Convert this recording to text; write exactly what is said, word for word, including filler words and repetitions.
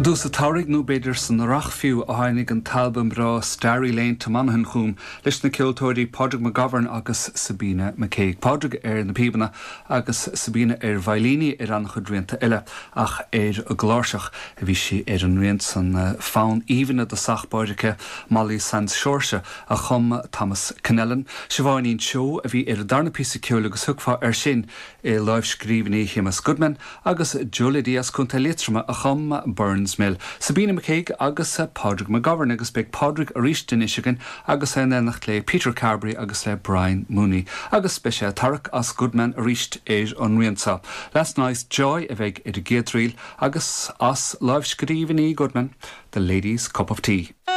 Dus a tárig nó beidir san rachfiú a hánig an talbam bra Starry Lane to manhan chum leis na ceoltóirí Padraig McGovern agus Sabina McCaig. Padraig ar na píbanna agus Sabina ar bhailíní ar an chudrianta eile ach ar a glárseach a bhí si ar an riant san fán íhanna de sachbáirice Molly Sands Shorse a chum Thomas Canellan. Se bháinín seo a bhí ar darna písa ceol agus thugfa ar sin i live scríbní Seamus Goodman agus Julie Diaz chunta létrama a chum Burns Mill. Sabina McCaig agus Padraig McGovern agus beag Padraig a ríist in Michigan agus é nach le Peter Carberry agus le Brian Mooney agus speise Tarek as Goodman a ríist éir an rianta. Last night's joy a bheith ar a géadríl agus as live scríbní Goodman, the ladies' cup of tea.